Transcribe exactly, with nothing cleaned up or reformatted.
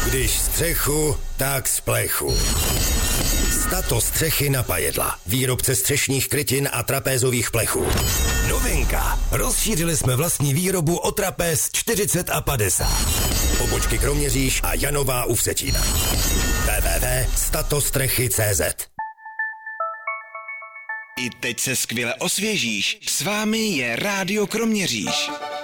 Když střechu, tak z plechu. Stato střechy na pajedla. Výrobce střešních krytin a trapézových plechů. Novinka. Rozšířili jsme vlastní výrobu o trapéz čtyřicet a padesát. Pobočky Kroměříž a Janová u Vsetína. w w w tečka statostrechy tečka c z. I teď se skvěle osvěžíš. S vámi je Rádio Kroměříž.